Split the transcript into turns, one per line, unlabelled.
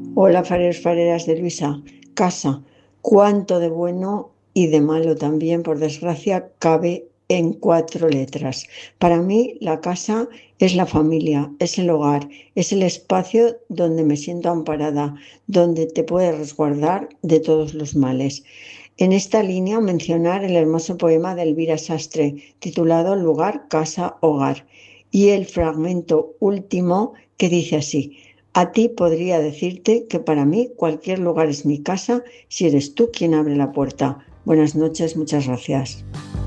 Hola, fareros, fareras de Luisa. Casa. Cuánto de bueno y de malo también, por desgracia, cabe en 4 letras. Para mí, la casa es la familia, es el hogar, es el espacio donde me siento amparada, donde te puedes resguardar de todos los males. En esta línea, mencionar el hermoso poema de Elvira Sastre, titulado Lugar, Casa, Hogar, y el fragmento último que dice así: a ti podría decirte que para mí cualquier lugar es mi casa si eres tú quien abre la puerta. Buenas noches, muchas gracias.